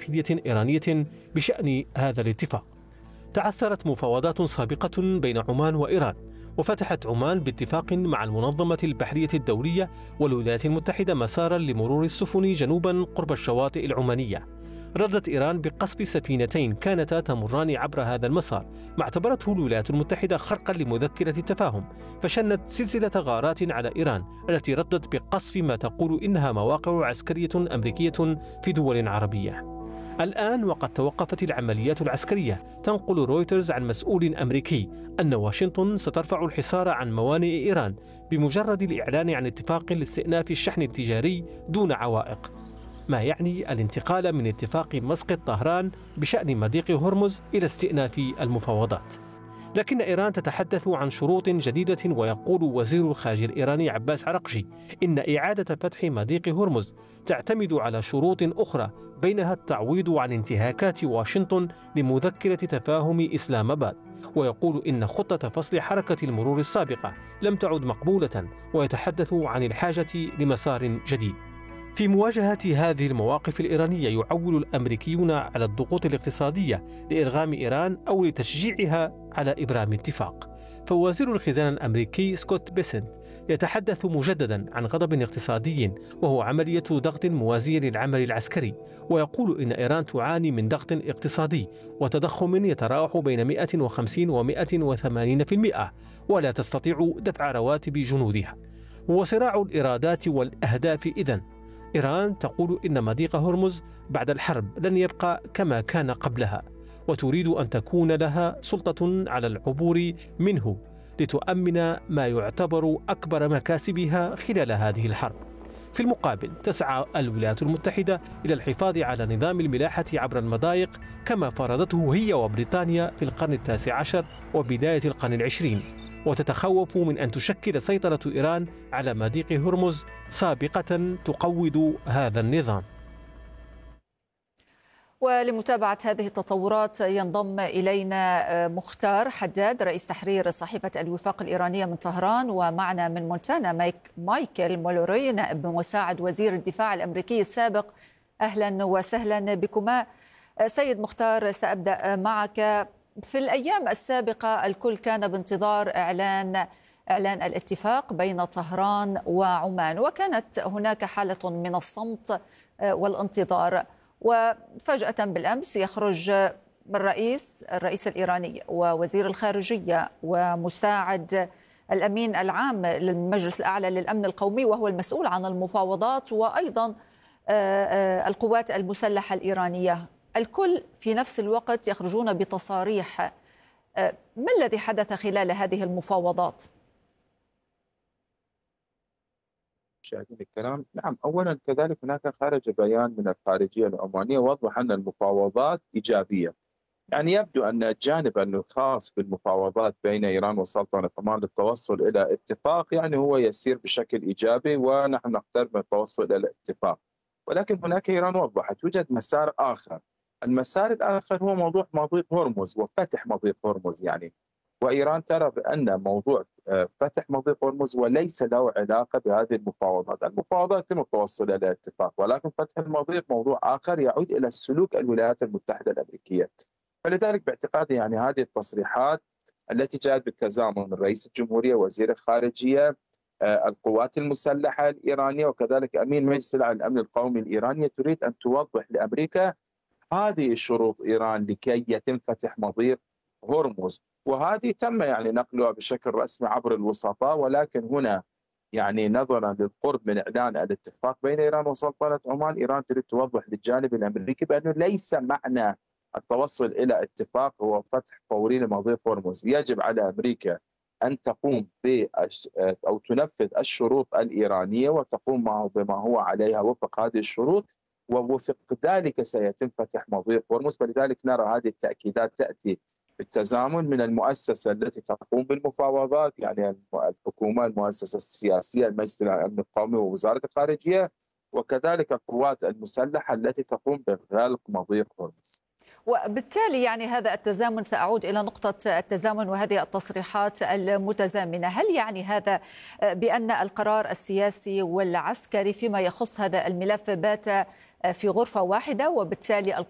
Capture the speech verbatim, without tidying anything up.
داخلية إيرانية بشأن هذا الاتفاق. تعثرت مفاوضات سابقة بين عمان وإيران، وفتحت عمان باتفاق مع المنظمة البحرية الدولية والولايات المتحدة مسارا لمرور السفن جنوبا قرب الشواطئ العمانية. ردت إيران بقصف سفينتين كانتا تمران عبر هذا المسار، ما اعتبرته الولايات المتحدة خرقا لمذكرة التفاهم، فشنت سلسلة غارات على إيران التي ردت بقصف ما تقول إنها مواقع عسكرية أمريكية في دول عربية. الآن وقد توقفت العمليات العسكرية، تنقل رويترز عن مسؤول أمريكي أن واشنطن سترفع الحصار عن موانئ إيران بمجرد الإعلان عن اتفاق لاستئناف الشحن التجاري دون عوائق، ما يعني الانتقال من اتفاق مسقط طهران بشأن مضيق هرمز إلى استئناف المفاوضات. لكن إيران تتحدث عن شروط جديدة، ويقول وزير الخارجية الإيراني عباس عرقجي إن إعادة فتح مضيق هرمز تعتمد على شروط أخرى، بينها التعويض عن انتهاكات واشنطن لمذكرة تفاهم إسلام آباد، ويقول إن خطة فصل حركة المرور السابقة لم تعد مقبولة، ويتحدث عن الحاجة لمسار جديد. في مواجهة هذه المواقف الإيرانية يعول الأمريكيون على الضغوط الاقتصادية لإرغام إيران أو لتشجيعها على إبرام اتفاق. فوزير الخزانة الأمريكي سكوت بيسنت يتحدث مجددا عن غضب اقتصادي، وهو عملية ضغط موازية للعمل العسكري، ويقول إن إيران تعاني من ضغط اقتصادي وتضخم يتراوح بين مئة وخمسين ومئة وثمانين بالمئة، ولا تستطيع دفع رواتب جنودها. وصراع الإرادات والأهداف إذن. إيران تقول إن مضيق هرمز بعد الحرب لن يبقى كما كان قبلها، وتريد أن تكون لها سلطة على العبور منه لتؤمن ما يعتبر أكبر مكاسبها خلال هذه الحرب. في المقابل تسعى الولايات المتحدة إلى الحفاظ على نظام الملاحة عبر المضايق كما فرضته هي وبريطانيا في القرن التاسع عشر وبداية القرن العشرين، وتتخوف من أن تشكل سيطرة إيران على مضيق هرمز سابقة تقوض هذا النظام. ولمتابعة هذه التطورات ينضم إلينا مختار حداد رئيس تحرير صحيفة الوفاق الإيرانية من طهران، ومعنا من مونتانا مايك مايكل مولوري نائب مساعد وزير الدفاع الأمريكي السابق. أهلا وسهلا بكما. سيد مختار، سأبدأ معك. في الأيام السابقة الكل كان بانتظار إعلان إعلان الاتفاق بين طهران وعمان، وكانت هناك حالة من الصمت والانتظار، وفجأة بالأمس يخرج الرئيس الرئيس الإيراني ووزير الخارجية ومساعد الأمين العام للمجلس الأعلى للأمن القومي وهو المسؤول عن المفاوضات وأيضا القوات المسلحة الإيرانية، الكل في نفس الوقت يخرجون بتصاريح. ما الذي حدث خلال هذه المفاوضات؟ شاهدين الكلام. نعم، أولا كذلك هناك خرج بيان من الخارجية العمانية وضح أن المفاوضات إيجابية. يعني يبدو أن الجانب الخاص بالمفاوضات بين إيران وسلطنة عمان للتوصل إلى اتفاق يعني هو يسير بشكل إيجابي، ونحن نقترب من التوصل إلى الاتفاق. ولكن هناك إيران وضحت يوجد مسار آخر. المسار الآخر هو موضوع مضيق هرمز وفتح مضيق هرمز يعني، وإيران ترى بأن موضوع فتح مضيق هرمز وليس له علاقة بهذه المفاوضات. المفاوضات يتم التوصل إلى اتفاق، ولكن فتح المضيق موضوع آخر يعود إلى سلوك الولايات المتحدة الأمريكية. فلذلك باعتقادي يعني هذه التصريحات التي جاءت بالتزامن من رئيس الجمهورية وزير الخارجية القوات المسلحة الإيرانية وكذلك أمين مجلس الأمن القومي الإيراني تريد أن توضح لأمريكا هذه شروط إيران لكي يتم فتح مضيق هرمز، وهذه تم يعني نقلها بشكل رسمي عبر الوسطاء. ولكن هنا يعني نظرا للقرب من إعلان الاتفاق بين إيران وسلطنة عمان، إيران تريد توضح للجانب الأمريكي بأنه ليس معنى التوصل إلى اتفاق هو فتح فوري لمضيق هرمز. يجب على أمريكا أن تقوم ب أو تنفذ الشروط الإيرانية وتقوم بما هو عليها وفق هذه الشروط، ووفق ذلك سيتم فتح مضيق هرمز. فلذلك نرى هذه التأكيدات تأتي بالتزامن من المؤسسة التي تقوم بالمفاوضات يعني الحكومة، المؤسسة السياسية، المجلس الأمن القومي ووزارة الخارجية، وكذلك القوات المسلحة التي تقوم بغلق مضيق هرمز. وبالتالي يعني هذا التزامن، سأعود إلى نقطة التزامن وهذه التصريحات المتزامنة، هل يعني هذا بأن القرار السياسي والعسكري فيما يخص هذا الملف بات في غرفة واحدة، وبالتالي